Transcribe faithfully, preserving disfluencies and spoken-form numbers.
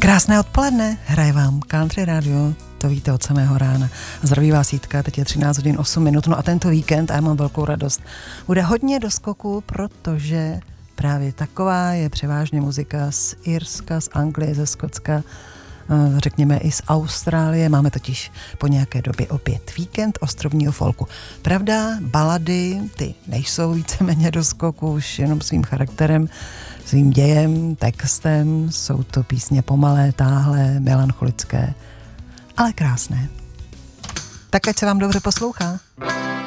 Krásné odpoledne, hraje vám Country Radio, to víte od samého rána. Zdraví vás Jitka, teď je třináct hodin osm minut, no a tento víkend, a já mám velkou radost, bude hodně do skoku, protože právě taková je převážně muzika z Irska, z Anglie, ze Skotska, řekněme i z Austrálie. Máme totiž po nějaké době opět víkend ostrovního folku. Pravda, balady, ty nejsou víceméně do skoku už jenom svým charakterem, svým dějem, textem. Jsou to písně pomalé, táhlé, melancholické, ale krásné. Tak ať se vám dobře poslouchá.